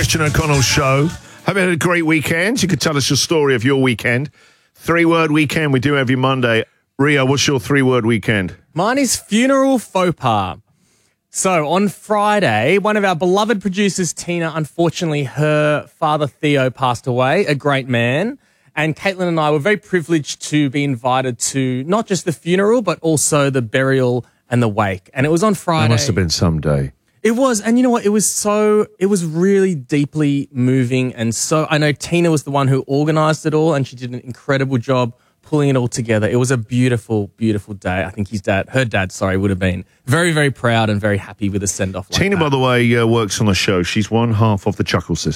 Christian O'Connell Show. Hope you had a great weekend. You could tell us your story of your weekend. 3-word weekend we do every Monday. Rio, what's your 3-word weekend? Mine is funeral faux pas. So on Friday, one of our beloved producers, Tina, unfortunately, her father, Theo, passed away, a great man. And Caitlin and I were very privileged to be invited to not just the funeral, but also the burial and the wake. And it was on Friday. That must have been some day. It was. And you know what? It was really deeply moving. And so I know Tina was the one who organized it all, and she did an incredible job pulling it all together. It was a beautiful, beautiful day. I think her dad, would have been very, very proud and very happy with the send-off. Tina, by the way, works on the show. She's one half of the Chuckle Sisters.